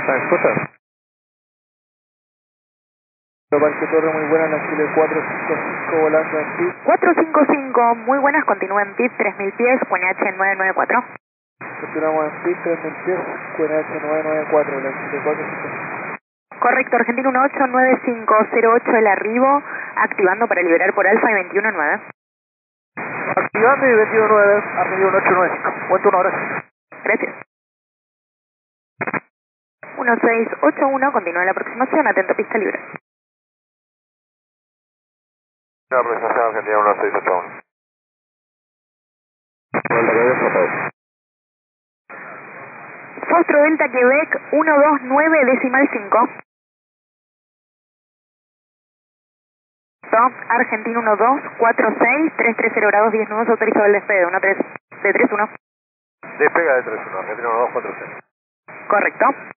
Thanks, what's up? Parque Torre, muy buena, la Chile 455 volando en PIT. 455, muy buenas, continúa en PIT 3000 pies, QNH 994. Continuamos en PIT 3000 pies, QNH 994, la Chile 455. Correcto, Argentina 189508 el arribo, activando para liberar por Alfa y 219. Activando y 219, Argentina 1895. Cuento una hora. Gracias. 1681, continúa la aproximación, atento pista libre. La aproximación Argentina 1681. Fostro Delta Quebec 129 decimal 5. Argentina 1246330 grados 10 nudos autorizado el despegue, 13 de 31. Despega de 31, Argentina 1246. Correcto.